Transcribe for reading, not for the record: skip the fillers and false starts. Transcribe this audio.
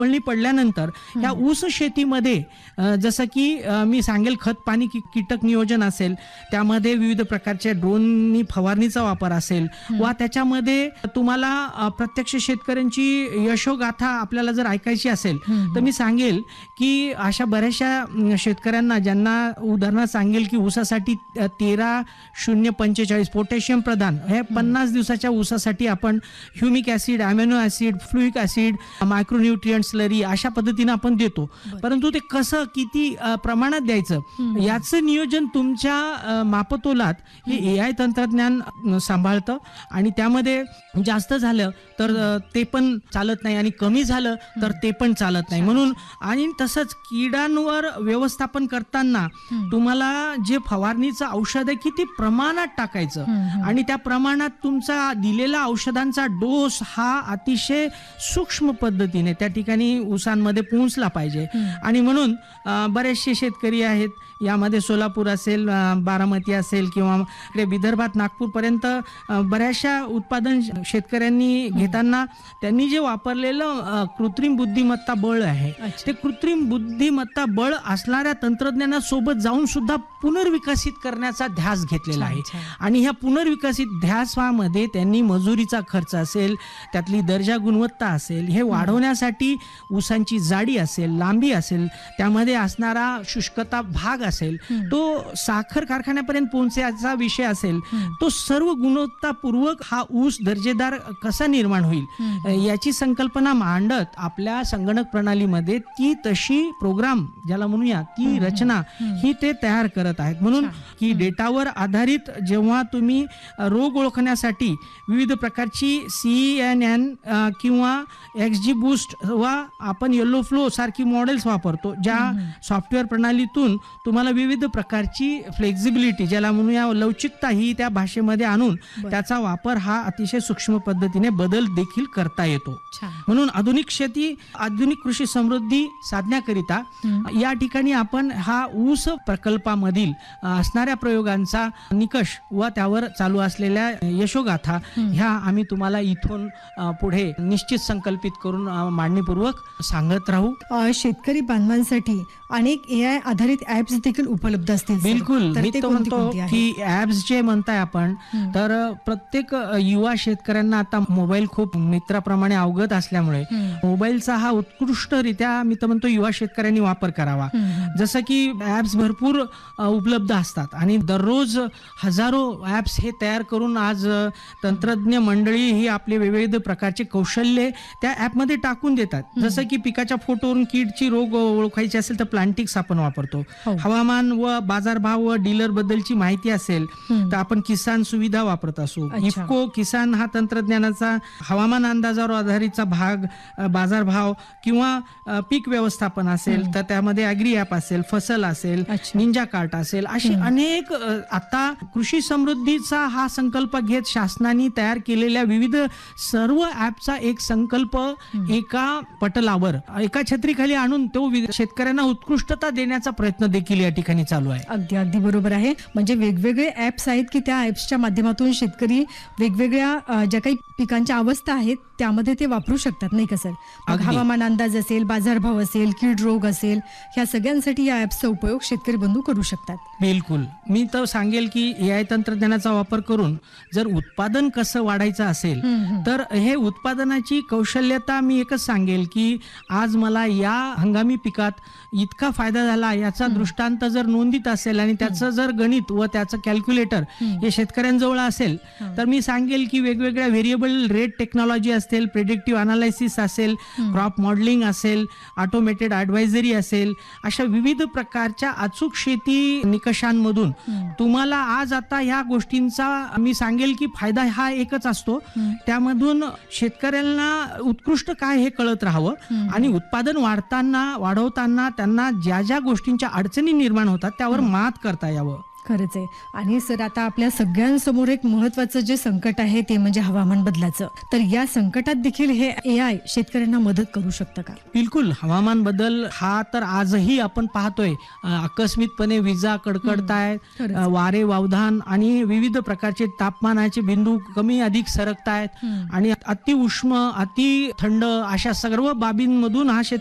मळणी पडल्यानंतर ह्या ऊस शेतीमध्ये जसं की मी सांगेल खत पाणी कीटक नियोजन असेल, त्यामध्ये विविध प्रकारच्या ड्रोननी फवारणीचा वापर असेल वा त्याच्यामध्ये तुम्हाला प्रत्यक्ष शेतकऱ्यांची यशोगाथा आपल्याला जर ऐकायची असेल तर मी सांगेल की अशा बऱ्याचशा शेतकऱ्यांना ज्यांना उदाहरण सांगेल की ऊसासाठी 13-0-45 पोटॅशियम प्रदान हे 50 दिवसाच्या ऊसासाठी आपण humic acid, amino acid, फ्लुइक acid, मायक्रोन्यूट्रिएंट slurry अशा पद्धतीने आपण देतो. परंतु ते कसं किती प्रमाणात द्यायचं याचं नियोजन तुमच्या मापतोलात हे AI तंत्रज्ञान सांभाळतं आणि त्यामध्ये जास्त झालं तर ते पण चालत नाही आणि कमी झालं तर ते पण चालत नाही. म्हणून आणि तसंच किडांवर व्यवस्थापन करताना तुम्हाला जे फवारणीचं औषध आहे किती प्रमाणात टाकायचं आणि त्या प्रमाणात तुमचा दिलेला औषधांचा डोस हा अतिशय सूक्ष्म पद्धतीने त्या ठिकाणी ऊसांमध्ये पोहोचला पाहिजे. आणि म्हणून बरेचसे शेतकरी आहेत यामध्ये सोलापूर असेल, बारामती असेल किंवा विदर्भात नागपूरपर्यंत बऱ्याचशा उत्पादन शेतकऱ्यांनी घेताना त्यांनी जे वापरलेलं कृत्रिम बुद्धिमत्ता बळ आहे ते कृत्रिम बुद्धिमत्ता बळ असणाऱ्या तंत्रज्ञानासोबत जाऊन सुद्धा पुनर्विकसित करण्याचा ध्यास घेतलेला आहे. आणि ह्या पुनर्विकसित ध्यासामध्ये त्यांनी मजुरीचा खर्च असेल, त्यातली दर्जा गुणवत्ता असेल हे वाढवण्यासाठी ऊसांची जाडी असेल, लांबी असेल, त्यामध्ये असणारा शुष्कता भाग असेल, तो साखर कारखान्यापर्यंत पोहोचायचा विषय असेल, तो सर्व गुणवत्तापूर्वक हा ऊस दर्जेदार कसा निर्माण होईल याची संकल्पना मांडत आपल्या संगणक प्रणालीमध्ये ती तशी प्रोग्राम ज्याला म्हणूया ती रचना ही ते तयार करत आहेत. म्हणून की डेटावर आधारित जेव्हा तुम्ही रोग ओळखण्यासाठी विविध प्रकारची CNN किंवा XG बूस्ट वा आपण येलो फ्लो सारखी मॉडेल्स वापरतो ज्या सॉफ्टवेअर प्रणालीतून तुम्हाला विविध प्रकारची फ्लेक्झिबिलिटी ज्याला म्हणूया लवचिकता ही त्या भाषेमध्ये आणून त्याचा वापर हा अतिशय सूक्ष्म पद्धतीने बदल देखील करता येतो. म्हणून आधुनिक शेती, आधुनिक कृषी समृद्धी साधण्याकरिता या ठिकाणी आपण हा ऊस प्रकल्पामधील असणाऱ्या प्रयोगांचा निकष व त्यावर चालू असलेल्या यशोगाथा ह्या आम्ही तुम्हाला इथून पुढे निश्चित संकल्पित करून मांडणीपूर्वक सांगत राहू. शेतकरी बांधवांसाठी अनेक AI आधारित ऍप्स देखील उपलब्ध असतील. बिलकुल, मी तो म्हणतो की ऍप्स जे म्हणताय आपण तर प्रत्येक युवा शेतकऱ्यांना आता मोबाईल खूप मित्राप्रमाणे अवगत असल्यामुळे मोबाईलचा हा उत्कृष्टरित्या मी तर म्हणतो युवा शेतकऱ्यांनी वापर करावा. जसं की ऍप्स भरपूर उपलब्ध असतात आणि दररोज हजारो ऍप्स हे तयार करून आज तंत्रज्ञ मंडळी ही आपले विविध प्रकारचे कौशल्य त्या ऍपमध्ये टाकून देतात. जसं की पिकाच्या फोटोवरून कीडची रोग ओळखायची असेल तर प्लांटिक्स आपण वापरतो. हवामान व बाजारभाव व डीलर बद्दलची माहिती असेल तर आपण किसान सुविधा वापरत असू. इफको किसान हा तंत्रज्ञानाचा हवामान अंदाजावर आधारितचा भाग, बाजारभाव किंवा पीक व्यवस्थापन असेल तर त्यामध्ये ॲग्री ॲप असेल, फसल असेल, निंजा कार्ट असेल, अशी अनेक आता कृषी समृद्धीचा हा संकल्प घेत शासनाने तयार केलेल्या विविध सर्व ॲपचा एक संकल्प एका पटलावर एका छत्रीखाली आणून तो शेतकऱ्यांना उत्कृष्टता देण्याचा प्रयत्न देखील या ठिकाणी चालू आहे. अगदी बरोबर आहे. म्हणजे वेगवेगळे ऍप्स आहेत की त्या ऍप्सच्या माध्यमातून शेतकरी वेगवेगळ्या ज्या काही पिकांच्या अवस्था आहेत त्यामध्ये ते वापरू शकतात, नाही का सर? हवामान अंदाज असेल, बाजारभाव असेल, कीड रोग असेल, ह्या सगळ्यांसाठी या ऍप्सचा उपयोग शेतकरी बंधू करू शकतात. बिलकुल, मी तर सांगेल की AI तंत्रज्ञानाचा वापर करून जर उत्पादन कसं वाढायचं असेल तर हे उत्पादनाची कौशल्यता मी एकच सांगेल की आज मला या हंगामी पिकात इतका फायदा झाला याचा दृष्टांत जर नोंदीत असेल आणि त्याचं जर गणित व त्याचं कॅल्क्युलेटर हे शेतकऱ्यांजवळ असेल तर मी सांगेल की वेगवेगळ्या व्हेरिएबल रेट टेक्नॉलॉजी असेल, प्रेडिक्टिव्ह अनालिसिस असेल, क्रॉप मॉडेलिंग असेल, ऑटोमेटेड ॲडवायझरी असेल, अशा विविध प्रकारच्या अचूक शेती निकषांमधून तुम्हाला आज आता ह्या गोष्टींचा मी सांगेल की फायदा हा एकच असतो. त्यामधून शेतकऱ्यांना उत्कृष्ट काय हे कळत राहावं आणि उत्पादन वाढवताना त्यांना ज्या ज्या गोष्टींच्या अडचणी निर्माण होतात त्यावर मात करता यावं. खरंच आहे. आणि सर आता आपल्या सगळ्यांसमोर एक महत्वाचं जे संकट आहे ते म्हणजे हवामान बदलाचं. तर या संकटात देखील हे AI शेतकऱ्यांना मदत करू शकतं का? बिलकुल. हवामान बदल हा तर आजही आपण पाहतोय. आकस्मितपणे विजा कडकडतायत, खरंच. वारे वावधान आणि विविध प्रकारचे तापमानाचे बिंदू कमी अधिक सरकतायत आणि अति उष्म, अति थंड अशा सर्व बाबींमधून हा